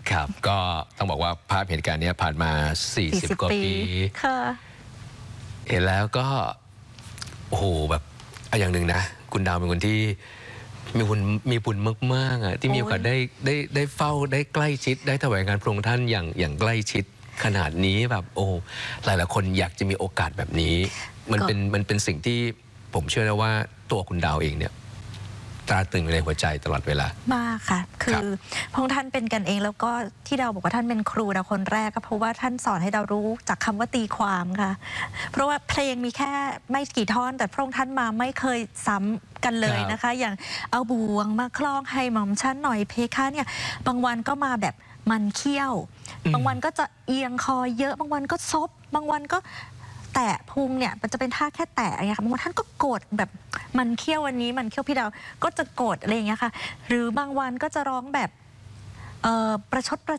ครับก็ต้องบอกว่าภาพเหตุการณ์นี้ผ่านมา40 กว่าปีค่ะเห็นแล้วก็โอ้โหแบบอย่างหนึ่งนะคุณดาวเป็นคนที่มีบุญมากๆอ่ะที่มีโอกาสได้เฝ้าได้ใกล้ชิดได้ถวายงานพระองค์ท่านอย่างใกล้ชิดขนาดนี้แบบโอ้หลายๆคนอยากจะมีโอกาสแบบนี้มันเป็นสิ่งที่ผมเชื่อนะว่าตัวคุณดาวเองเนี่ยตราตรึงอยู่ในหัวใจตลอดเวลามากค่ะคือพระองค์ท่านเป็นกันเองแล้วก็ที่เราบอกว่าท่านเป็นครูเราคนแรกก็เพราะว่าท่านสอนให้เรารู้จากคำว่าตีความค่ะเพราะว่าเพลงมีแค่ไม่กี่ท่อนแต่พระองค์ท่านมาไม่เคยซ้ำกันเลยนะคะอย่างเอาบ่วงมาคล้องให้หม่อมชั้นหน่อยเพคะเนี่ยบางวันก็มาแบบมันเขี้ยวบางวันก็จะเอียงคอเยอะบางวันก็ซบบางวันก็แตะพุงเนี่ยมันจะเป็นท่าแค่แตะอะไรค่ะบางวันท่านก็โกรธแบบมันเขี้ยววันนี้มันเขี้ยวพี่ดาวก็จะโกรธอะไรอย่างเงี้ยค่ะหรือบางวันก็จะร้องแบบประชดประ